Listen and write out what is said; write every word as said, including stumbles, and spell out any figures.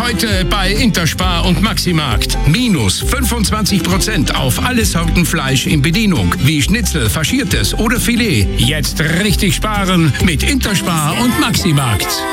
Heute bei Interspar und Maximarkt. Minus fünfundzwanzig Prozent auf alle Sorten Fleisch in Bedienung. Wie Schnitzel, Faschiertes oder Filet. Jetzt richtig sparen mit Interspar und Maximarkt.